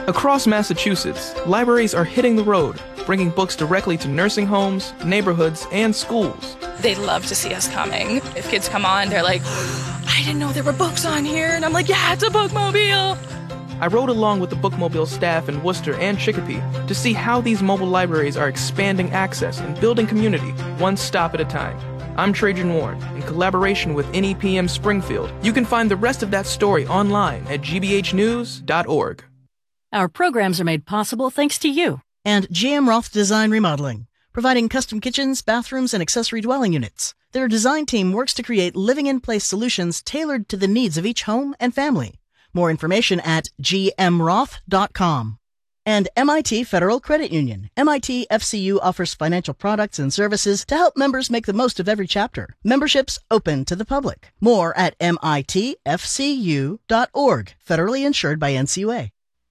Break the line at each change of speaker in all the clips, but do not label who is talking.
Across Massachusetts, libraries are hitting the road, bringing books directly to nursing homes, neighborhoods, and schools.
They love to see us coming. If kids come on, they're like, I didn't know there were books on here. And I'm like, yeah, it's a bookmobile.
I rode along with the Bookmobile staff in Worcester and Chicopee to see how these mobile libraries are expanding access and building community, one stop at a time. I'm Trajan Warren, in collaboration with NEPM Springfield. You can find the rest of that story online at gbhnews.org.
Our programs are made possible thanks to you.
And GM Roth Design Remodeling, providing custom kitchens, bathrooms, and accessory dwelling units. Their design team works to create living-in-place solutions tailored to the needs of each home and family. More information at gmroth.com. And MIT Federal Credit Union. MIT FCU offers financial products and services to help members make the most of every chapter. Memberships open to the public. More at mitfcu.org. Federally insured by NCUA.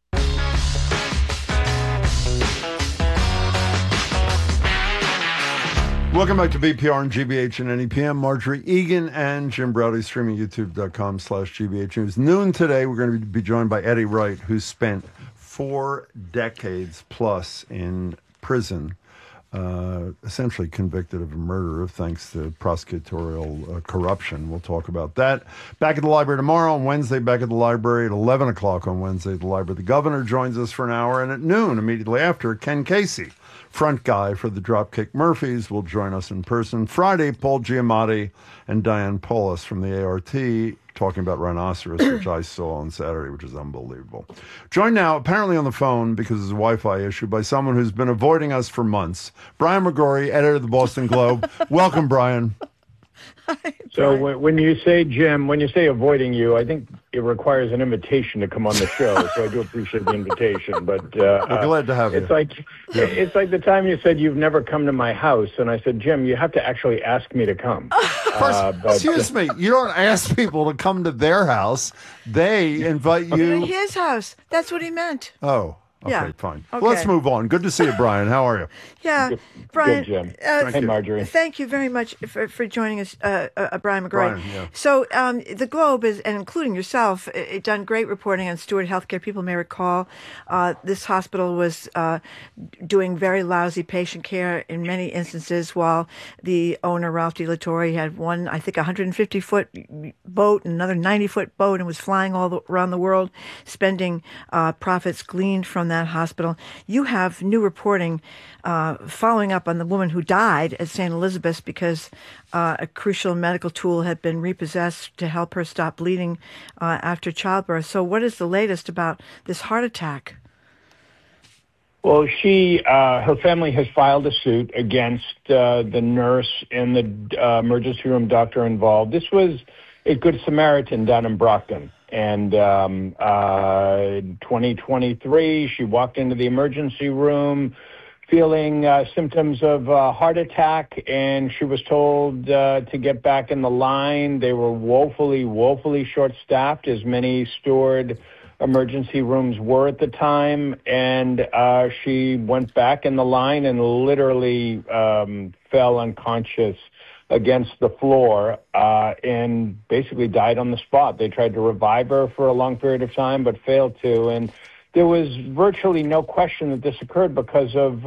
Welcome back to VPR and GBH and NEPM. Marjorie Egan and Jim Braude, streaming youtube.com/GBH News. Noon today, we're going to be joined by Eddie Wright, who spent 4 decades plus in prison, essentially convicted of a murder thanks to prosecutorial corruption. We'll talk about that. Back at the library tomorrow. On Wednesday, back at the library at 11 o'clock on Wednesday at the library. The governor joins us for an hour, and at noon, immediately after, Ken Casey, front guy for the Dropkick Murphys, will join us in person. Friday, Paul Giamatti and Diane Paulus from the ART talking about Rhinoceros, which I saw on Saturday, which is unbelievable. Joined now, apparently on the phone, because it's a Wi-Fi issue, by someone who's been avoiding us for months. Brian McGrory, editor of the Boston Globe. Welcome, Brian.
So when you say, Jim, when you say avoiding you, I think it requires an invitation to come on the show. So I do appreciate the invitation. But
we're glad to have you.
It's like the time you said you've never come to my house, and I said, Jim, you have to actually ask me to come.
Excuse me, you don't ask people to come to their house. They invite you.
To his house. That's what he meant.
Oh. Okay,
yeah.
Fine.
Okay.
Well, let's move on. Good to see you, Brian. How are you?
Yeah,
Good,
Brian.
Good, Jim. Hey, Marjorie.
Thank you very much for joining us, Brian McGrory.
Brian, yeah.
So the Globe is, and including yourself, done great reporting on Steward Healthcare. People may recall this hospital was doing very lousy patient care in many instances, while the owner, Ralph DeLatorre, had one, I think, 150-foot boat and another 90-foot boat and was flying around the world, spending profits gleaned from that hospital. You have new reporting following up on the woman who died at St. Elizabeth's because a crucial medical tool had been repossessed to help her stop bleeding after childbirth. So what is the latest about this heart attack?
Well, her family has filed a suit against the nurse and the emergency room doctor involved. This was a Good Samaritan down in Brockton. And in 2023, she walked into the emergency room feeling symptoms of heart attack, and she was told to get back in the line. They were woefully short-staffed, as many Steward emergency rooms were at the time. And she went back in the line and literally fell unconscious against the floor and basically died on the spot. They tried to revive her for a long period of time, but failed to. And there was virtually no question that this occurred because of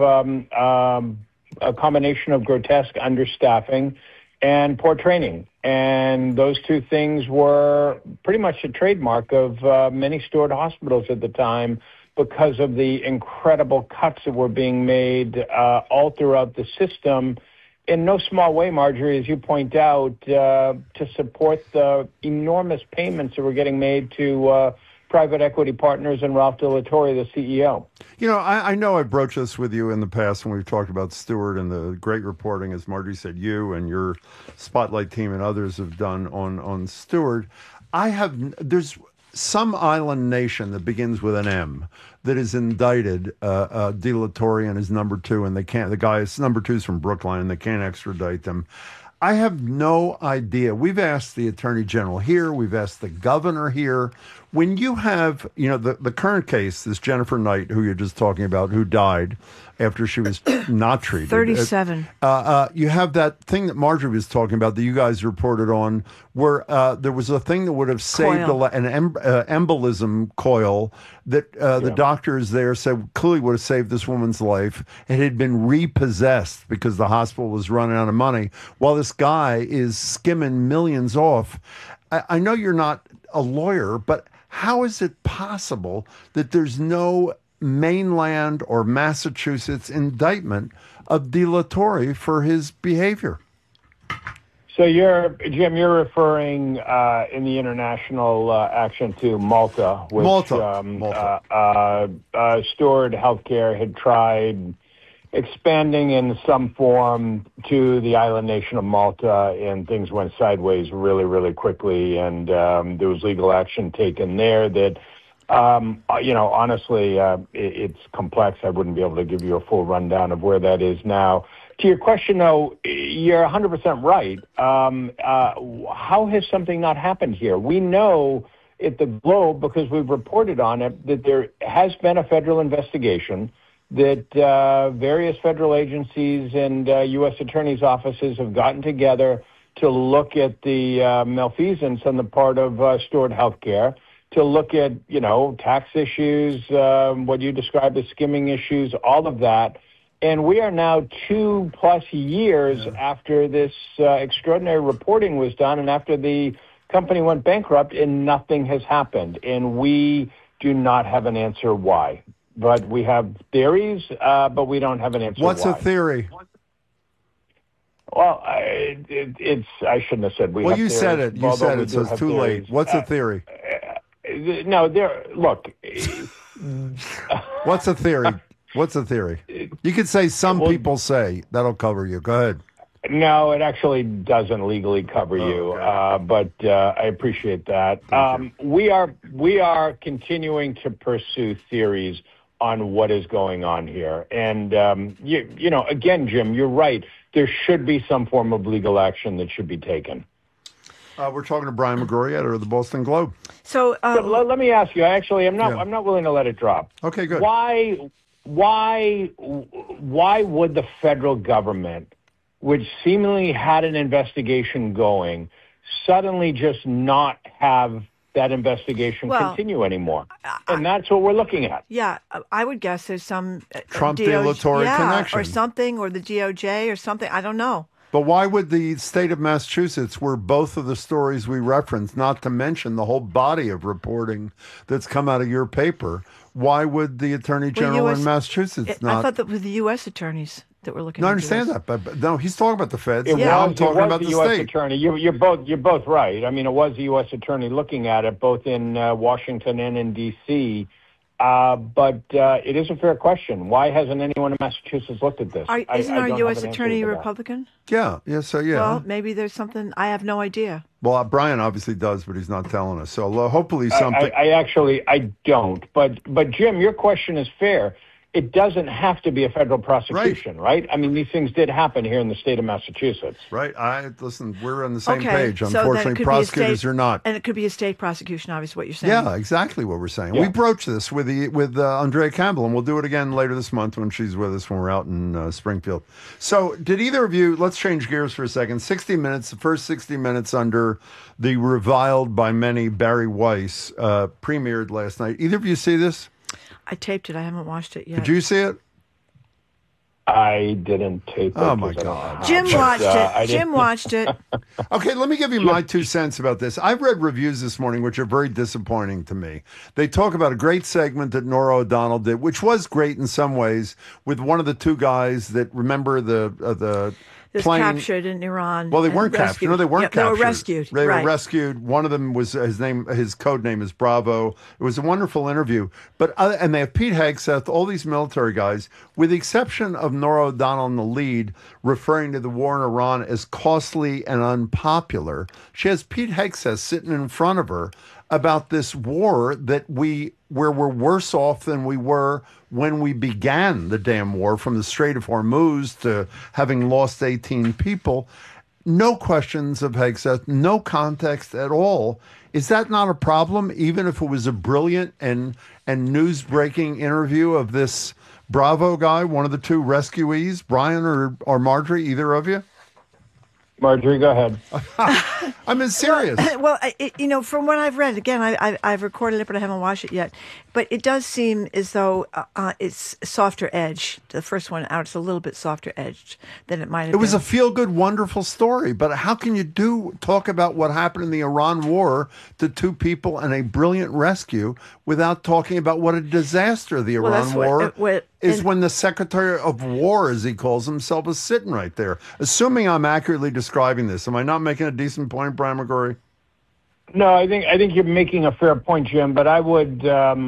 a combination of grotesque understaffing and poor training. And those two things were pretty much a trademark of many Steward hospitals at the time because of the incredible cuts that were being made all throughout the system, in no small way, Marjorie, as you point out, to support the enormous payments that were getting made to private equity partners and Ralph DeLatorre, the CEO.
You know, I know I've broached this with you in the past when we've talked about Steward and the great reporting, as Marjorie said, you and your Spotlight team and others have done on Steward. There's some island nation that begins with an M that is indicted DeLatorre and his number two, and they can't. The guy is number 2's from Brookline, and they can't extradite them. I have no idea. We've asked the Attorney General here. We've asked the governor here. When you have, the current case, this Jennifer Knight, who you're just talking about, who died after she was not treated.
37.
You have that thing that Marjorie was talking about that you guys reported on, where there was a thing that would have saved an embolism coil that the doctors there said clearly would have saved this woman's life. It had been repossessed because the hospital was running out of money, while this guy is skimming millions off. I know you're not a lawyer, but how is it possible that there's no mainland or Massachusetts indictment of De La Torre for his behavior?
So Jim, you're referring in the international action to Malta, which
Malta.
Steward Healthcare had tried expanding in some form to the island nation of Malta, and things went sideways really, really quickly, and there was legal action taken there that, honestly, it's complex. I wouldn't be able to give you a full rundown of where that is now. To your question, though, you're 100% right. How has something not happened here? We know at the Globe, because we've reported on it, that there has been a federal investigation, that various federal agencies and U.S. attorneys' offices have gotten together to look at the malfeasance on the part of Steward Healthcare, to look at, tax issues, what you described as skimming issues, all of that. And we are now 2+ years after this extraordinary reporting was done and after the company went bankrupt, and nothing has happened. And we do not have an answer why. But we have theories, but we don't have an answer
What's
why.
a theory?
Well, I shouldn't have said we have
Well, you
theories,
said it. You said it, so it's too late. What's a theory?
No, look.
What's a theory? What's a theory? You could say some people say. That'll cover you. Go ahead.
No, it actually doesn't legally cover you, okay. But I appreciate that. We are continuing to pursue theories on what is going on here. And, again, Jim, you're right. There should be some form of legal action that should be taken.
We're talking to Brian McGrory, editor of the Boston Globe.
So let me ask you. Actually, I'm not willing to let it drop.
Okay, good.
Why would the federal government, which seemingly had an investigation going, suddenly just not have that investigation continue anymore? And that's what we're looking at.
Yeah, I would guess there's some
Trump De La Torre connection.
Or something, or the DOJ or something. I don't know.
But why would the state of Massachusetts, where both of the stories we referenced, not to mention the whole body of reporting that's come out of your paper, why would the Attorney General in Massachusetts not?
I thought that was the U.S. attorneys that were looking.
No, I understand that, but no, he's talking about the feds.
I'm
talking about the
U.S.
state.
Attorney. You're both right. I mean, it was the U.S. attorney looking at it, both in Washington and in D.C. But it is a fair question. Why hasn't anyone in Massachusetts looked at this?
Isn't our U.S. attorney Republican?
Yeah.
Well, maybe there's something. I have no idea.
Well, Brian obviously does, but he's not telling us. So hopefully something.
I don't. But Jim, your question is fair. It doesn't have to be a federal prosecution, right? I mean, these things did happen here in the state of Massachusetts.
Right. Listen, we're on the same page. Unfortunately, prosecutors are not.
And it could be a state prosecution, obviously, what you're saying.
Yeah, exactly what we're saying.
Yeah.
We broached this with Andrea Campbell, and we'll do it again later this month when she's with us when we're out in Springfield. So did either of you, let's change gears for a second, 60 Minutes, the first 60 Minutes under the reviled by many Barry Weiss, premiered last night. Either of you see this?
I taped it. I haven't watched it yet.
Did you see it?
I didn't tape it.
Oh, my God.
Jim watched it. Jim watched it.
Okay, let me give you my 2 cents about this. I've read reviews this morning, which are very disappointing to me. They talk about a great segment that Norah O'Donnell did, which was great in some ways, with one of the two guys that, remember the plane
captured in Iran.
Well, they weren't captured. No, they weren't captured.
They were rescued.
They were rescued. One of them was his code name is Bravo. It was a wonderful interview. And they have Pete Hegseth, all these military guys, with the exception of Norah O'Donnell in the lead, referring to the war in Iran as costly and unpopular. She has Pete Hegseth sitting in front of her about this war where we're worse off than we were when we began the damn war, from the Strait of Hormuz to having lost 18 people. no questions of Hegseth, no context at all. Is that not a problem, even if it was a brilliant and news-breaking interview of this Bravo guy, one of the two rescuees, Brian or Marjorie, either of you?
Marjorie, go ahead.
I'm serious.
Well, from what I've read, again, I've recorded it, but I haven't watched it yet. But it does seem as though it's softer edge. The first one out, it's a little bit softer edged than it might have been.
It was a feel-good, wonderful story. But how can you talk about what happened in the Iran war to two people and a brilliant rescue without talking about what a disaster the Iran war is when the Secretary of War, as he calls himself, is sitting right there? Assuming I'm accurately describing this, am I not making a decent point, Brian McGrory?
No, I think you're making a fair point, Jim. But I would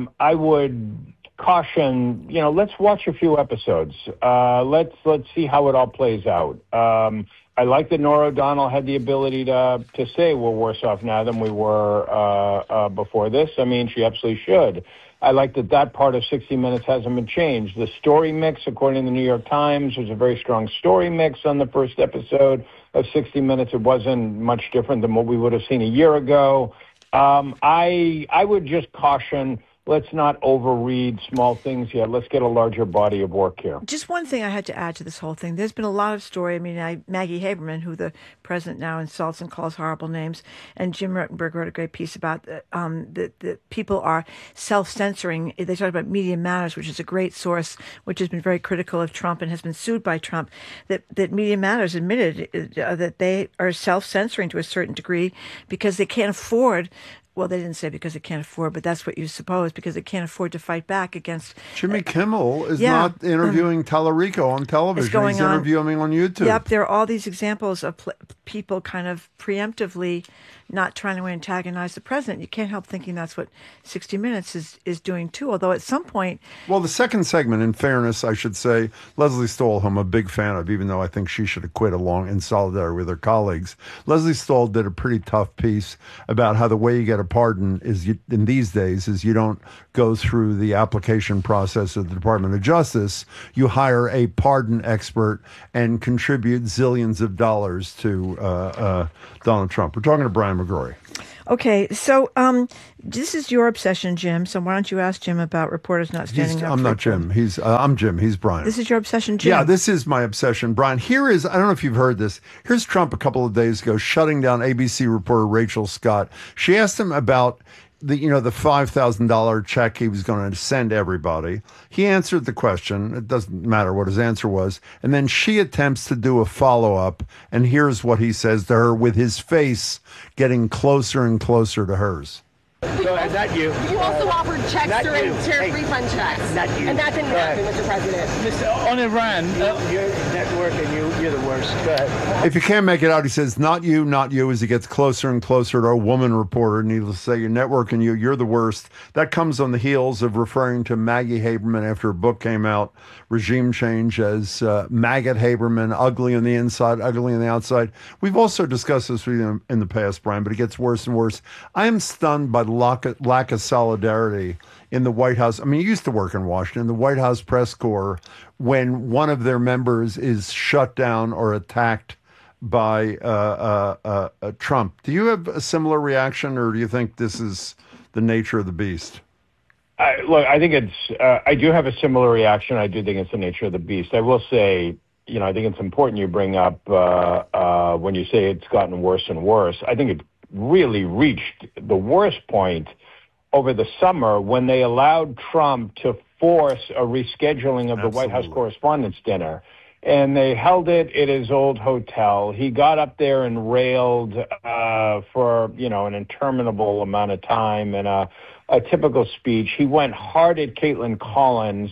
caution. Let's watch a few episodes. Let's see how it all plays out. I like that Norah O'Donnell had the ability to say we're worse off now than we were before this. I mean, she absolutely should. I like that part of 60 Minutes hasn't been changed. The story mix, according to the New York Times, was a very strong story mix on the first episode of 60 Minutes. It wasn't much different than what we would have seen a year ago. I would just caution, let's not overread small things yet. Let's get a larger body of work here.
Just one thing I had to add to this whole thing. There's been a lot of story. I mean, Maggie Haberman, who the president now insults and calls horrible names, and Jim Ruttenberg wrote a great piece about that people are self-censoring. They talk about Media Matters, which is a great source, which has been very critical of Trump and has been sued by Trump, that Media Matters admitted that they are self-censoring to a certain degree because they can't afford. Well, they didn't say because they can't afford, but that's what you suppose, because they can't afford to fight back against.
Jimmy Kimmel is not interviewing Tallarico on television. He's interviewing on YouTube.
Yep, there are all these examples of people kind of preemptively not trying to antagonize the president. You can't help thinking that's what 60 Minutes is doing too, although at some point...
Well, the second segment, in fairness, I should say, Leslie Stahl, who I'm a big fan of, even though I think she should have quit along in solidarity with her colleagues. Leslie Stahl did a pretty tough piece about how the way you get a pardon in these days is you don't go through the application process of the Department of Justice. You hire a pardon expert and contribute zillions of dollars to Donald Trump. We're talking to Brian McGrory.
Okay, so this is your obsession, Jim. So why don't you ask Jim about reporters not standing up?
I'm not Jim. I'm Jim. He's Brian.
This is your obsession, Jim.
Yeah, this is my obsession, Brian. I don't know if you've heard this. Here's Trump a couple of days ago shutting down ABC reporter Rachel Scott. She asked him about the $5,000 check he was going to send everybody. He answered the question. It doesn't matter what his answer was. And then she attempts to do a follow-up, and here's what he says to her with his face getting closer and closer to hers.
Go ahead, not you. You also offered checks during tariff refund checks. Not you. And that didn't happen, Mr. President.
On Iran.
Your network and you're the worst. Go ahead.
If you can't make it out, he says, not you, as he gets closer and closer to a woman reporter. Needless to say, your network and you're the worst. That comes on the heels of referring to Maggie Haberman after her book came out, Regime Change, as Maggot Haberman, ugly on the inside, ugly on the outside. We've also discussed this with you in the past, Brian, but it gets worse and worse. I am stunned by the lack of solidarity in the White House. I mean, you used to work in Washington, the White House press corps, when one of their members is shut down or attacked by Trump. Do you have a similar reaction, or do you think this is the nature of the beast?
Look, I think I do have a similar reaction. I do think it's the nature of the beast. I will say, I think it's important you bring up when you say it's gotten worse and worse. I think it really reached the worst point over the summer when they allowed Trump to force a rescheduling of the White House Correspondents' Dinner. And they held it at his old hotel. He got up there and railed for, an interminable amount of time in a typical speech. He went hard at Caitlin Collins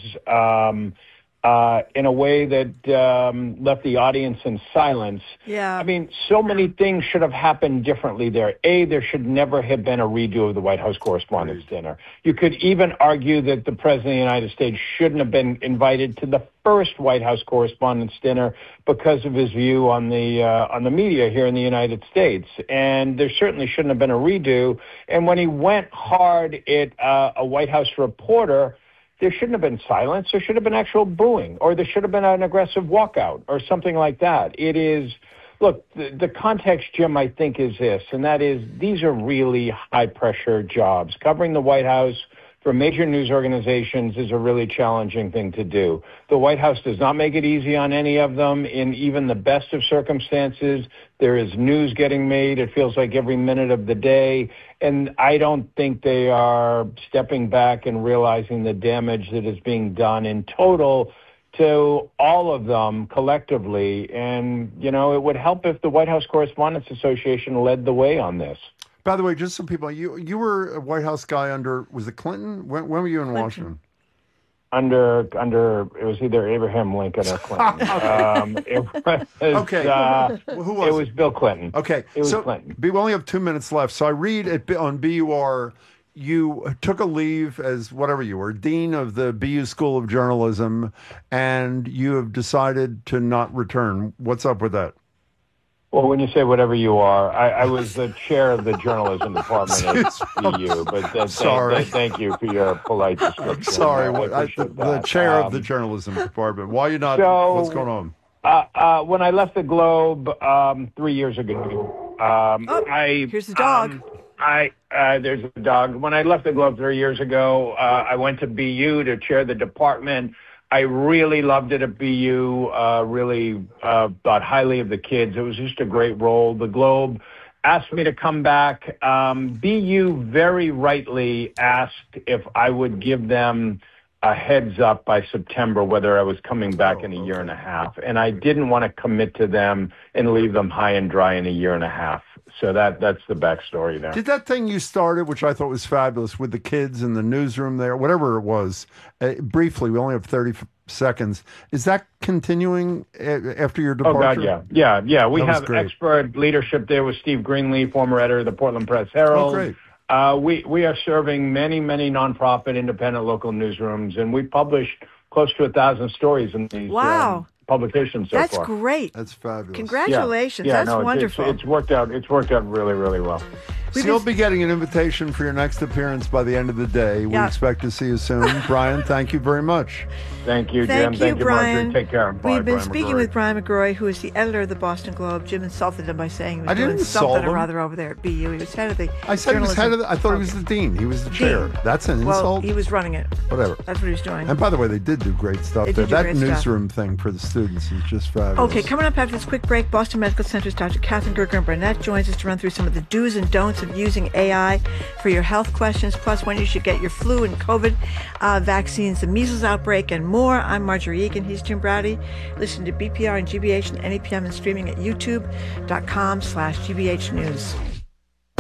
in a way that left the audience in silence.
Yeah.
I mean, so many things should have happened differently there. There should never have been a redo of the White House Correspondents' Dinner. You could even argue that the President of the United States shouldn't have been invited to the first White House Correspondents' Dinner because of his view on the media here in the United States. And there certainly shouldn't have been a redo. And when he went hard at a White House reporter, there shouldn't have been silence. There should have been actual booing, or there should have been an aggressive walkout or something like that. It is Look, the context, Jim, I think is this, and that is these are really high-pressure jobs. Covering the White House for major news organizations is a really challenging thing to do. The White House does not make it easy on any of them. In even the best of circumstances, there is news getting made. It feels like every minute of the day. And I don't think they are stepping back and realizing the damage that is being done in total to all of them collectively. And, you know, it would help if the White House Correspondents Association led the way on this.
By the way, just so people, you were a White House guy under, was it Clinton? When were you in Washington?
Under it was either Abraham Lincoln or Clinton. It was,
okay. Who was
it? It was Bill Clinton.
Okay.
It was
so
Clinton.
We only have 2 minutes left. So I read on BUR, you took a leave as whatever you were, dean of the BU School of Journalism, and you have decided to not return. What's up with that?
Well, when you say whatever you are, I was the chair of the journalism department at BU, but thank you for your polite description.
Sorry, the chair of the journalism department. Why are you not? What's going
on? When I left the Globe 3 years ago,
here's the dog.
There's a dog. When I left the Globe 3 years ago, I went to BU to chair the department. I really loved it at BU, really thought highly of the kids. It was just a great role. The Globe asked me to come back. BU very rightly asked if I would give them a heads up by September whether I was coming back in a year and a half. And I didn't want to commit to them and leave them high and dry in a year and a half. So that's the backstory there.
Did that thing you started, which I thought was fabulous, with the kids in the newsroom there, whatever it was, briefly, we only have 30 seconds. Is that continuing after your departure?
Oh, God, yeah. We have expert leadership there with Steve Greenlee, former editor of the Portland Press Herald.
Oh, great.
We are serving many, many nonprofit, independent local newsrooms, and we published close to 1,000 stories in these publications so far.
That's great.
That's fabulous.
Congratulations. That's wonderful.
It's worked out really, really well.
So you'll be getting an invitation for your next appearance by the end of the day. We expect to see you soon. Brian, thank you very much.
Thank you, Jim. Thank you,
Brian.
Marjorie. Take care.
We've been speaking with Brian McGrory, who is the editor of the Boston Globe. Jim insulted him by saying he was doing something or other over there at BU. He was head of the
I said he was head of the, I thought he was the dean. He was the chair. That's an insult?
Well, he was running it.
Whatever.
That's what he was doing.
And by the way, they did do great stuff there. That newsroom thing for the students is just fabulous.
Okay, coming up after this quick break, Boston Medical Center's Dr. Catherine Gergen-Burnett joins us to run through some of the do's and don'ts of using AI for your health questions, plus when you should get your flu and COVID vaccines, the measles outbreak, and more. I'm Marjorie Egan. He's Jim Braude. Listen to BPR and GBH and NEPM and streaming at youtube.com/GBH News.